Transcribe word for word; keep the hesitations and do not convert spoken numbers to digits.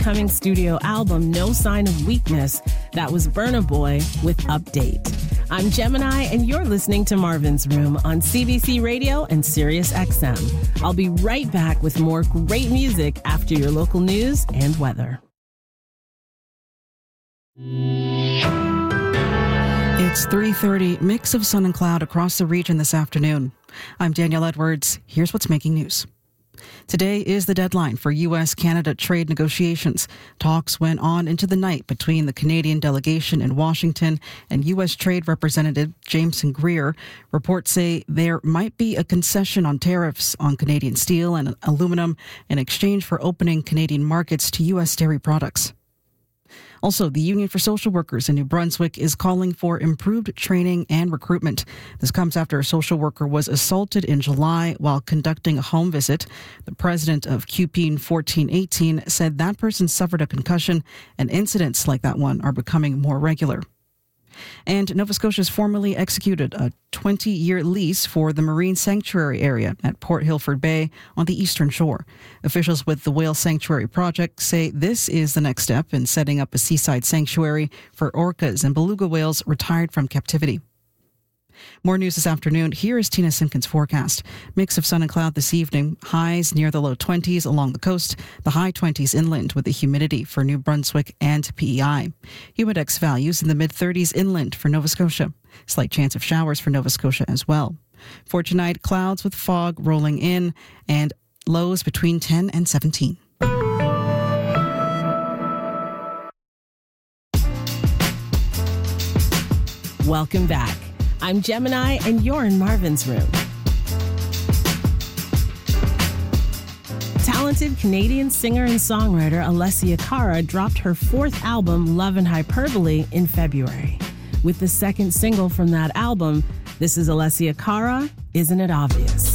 upcoming studio album, No Sign of Weakness. That was Burna Boy with Update. I'm Gemini, and you're listening to Marvin's Room on C B C Radio and Sirius X M. I'll be right back with more great music after your local news and weather. It's three thirty, mix of sun and cloud across the region this afternoon. I'm Danielle Edwards. Here's what's making news. Today is the deadline for U S Canada trade negotiations. Talks went on into the night between the Canadian delegation in Washington and U S Trade Representative Jameson Greer. Reports say there might be a concession on tariffs on Canadian steel and aluminum in exchange for opening Canadian markets to U S dairy products. Also, the Union for Social Workers in New Brunswick is calling for improved training and recruitment. This comes after a social worker was assaulted in July while conducting a home visit. The president of C U P E N fourteen eighteen said that person suffered a concussion, and incidents like that one are becoming more regular. And Nova Scotia has formally executed a twenty-year lease for the Marine Sanctuary area at Port Hilford Bay on the eastern shore. Officials with the Whale Sanctuary Project say this is the next step in setting up a seaside sanctuary for orcas and beluga whales retired from captivity. More news this afternoon. Here is Tina Simpkins' forecast. Mix of sun and cloud this evening. Highs near the low twenties along the coast. The high twenties inland with the humidity for New Brunswick and P E I. Humidex values in the mid-thirties inland for Nova Scotia. Slight chance of showers for Nova Scotia as well. For tonight, clouds with fog rolling in and lows between ten and seventeen. Welcome back. I'm Gemini, and you're in Marvin's Room. Talented Canadian singer and songwriter Alessia Cara dropped her fourth album, Love and Hyperbole, in February. With the second single from that album, this is Alessia Cara, Isn't It Obvious?